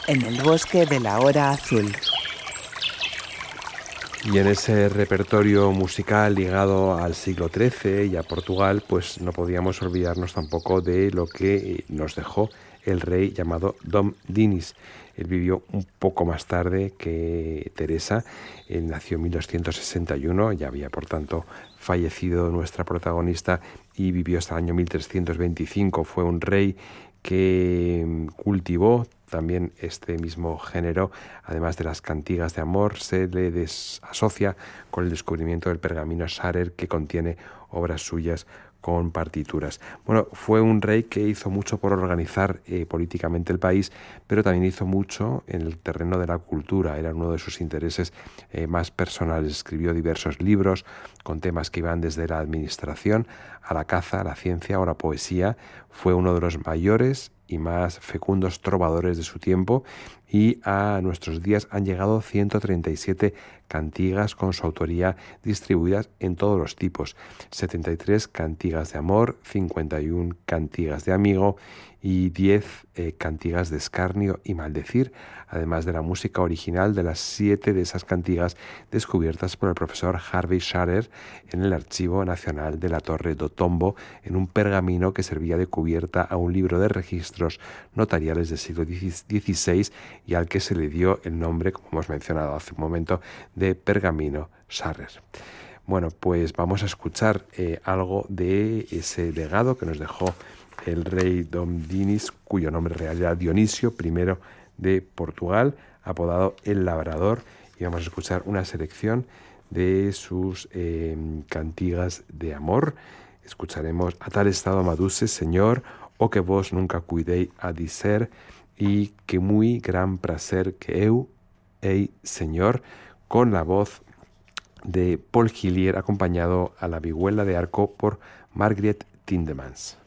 en el bosque de la hora azul. Y en ese repertorio musical ligado al siglo XIII y a Portugal, pues no podíamos olvidarnos tampoco de lo que nos dejó el rey llamado Dom Dinis. Él vivió un poco más tarde que Teresa. Él nació en 1261, ya había por tanto fallecido nuestra protagonista y vivió hasta el año 1325. Fue un rey que cultivó también este mismo género. Además de las cantigas de amor, se le asocia con el descubrimiento del pergamino Sarer, que contiene obras suyas con partituras. Bueno, fue un rey que hizo mucho por organizar políticamente el país, pero también hizo mucho en el terreno de la cultura. Era uno de sus intereses más personales. Escribió diversos libros con temas que iban desde la administración a la caza, a la ciencia o la poesía. Fue uno de los mayores y más fecundos trovadores de su tiempo, y a nuestros días han llegado 137 cantigas con su autoría distribuidas en todos los tipos: 73 cantigas de amor, 51 cantigas de amigo y 10 cantigas de escarnio y maldecir, además de la música original de las 7 de esas cantigas descubiertas por el profesor Harvey Sharer en el Archivo Nacional de la Torre do Tombo, en un pergamino que servía de cubierta a un libro de registros notariales del siglo XVI y al que se le dio el nombre, como hemos mencionado hace un momento, de pergamino Sharer. Bueno, pues vamos a escuchar algo de ese legado que nos dejó el rey Dom Dinis, cuyo nombre real era Dionisio I de Portugal, apodado el Labrador, y vamos a escuchar una selección de sus cantigas de amor. Escucharemos A tal estado amaduse, Señor, o que vos nunca cuidei a dizer, y que muy gran placer que eu, ei, Señor, con la voz de Paul Hillier, acompañado a la vihuela de arco por Margriet Tindemans.